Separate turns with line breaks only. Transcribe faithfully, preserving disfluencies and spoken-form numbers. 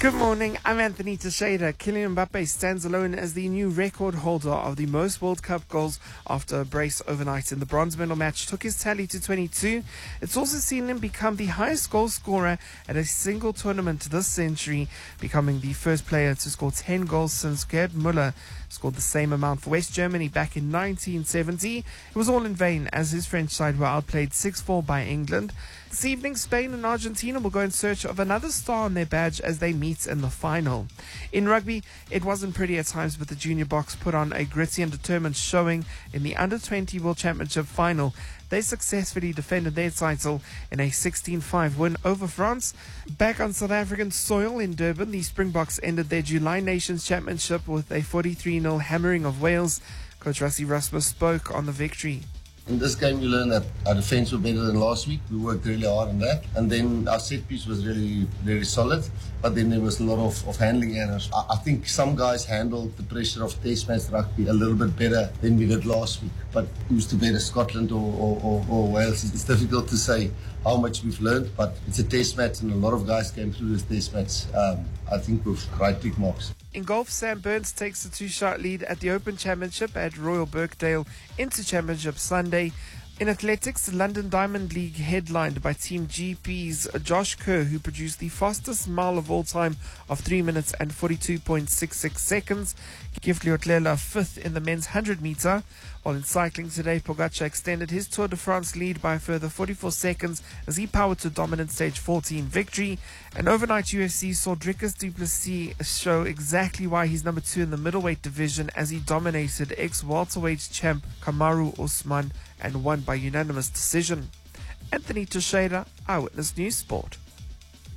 Good morning, I'm Anthony Teixeira. Kylian Mbappe stands alone as the new record holder of the most World Cup goals after a brace overnight in the bronze medal match took his tally to twenty-two. It's also seen him become the highest goal scorer at a single tournament this century, becoming the first player to score ten goals since Gerd Müller scored the same amount for West Germany back in nineteen seventy. It was all in vain as his French side were outplayed six four by England. This evening, Spain and Argentina will go in search of another star on their badge as they meet in the final. In rugby, it wasn't pretty at times, but the junior box put on a gritty and determined showing in the under twenty World Championship final. They successfully defended their title in a sixteen five win over France. Back on South African soil in Durban, the Springboks ended their July Nations Championship with a forty-three nil hammering of Wales. Coach Rassie Erasmus spoke on the victory.
In this game, we learned that our defence was better than last week. We worked really hard on that. And then our set piece was really, very solid. But then there was a lot of, of handling errors. I, I think some guys handled the pressure of Test match rugby a little bit better than we did last week. But who's to better, Scotland or, or, or, or Wales? It's difficult to say how much we've learned. But it's a Test match and a lot of guys came through this Test match. Um, I think with right tick marks.
In golf, Sam Burns takes a two-shot lead at the Open Championship at Royal Birkdale into Championship Sunday. In athletics, the London Diamond League headlined by Team G P's Josh Kerr, who produced the fastest mile of all time of three minutes and forty-two point six six seconds. Gift Liotlela fifth in the men's one hundred meter. While in cycling today, Pogacar extended his Tour de France lead by a further forty-four seconds as he powered to a dominant stage fourteen victory. And overnight U F C saw Dricus du Plessis show exactly why he's number two in the middleweight division as he dominated ex-welterweight champ Kamaru Usman and won by unanimous decision. Anthony Teixeira, Eyewitness News Sport.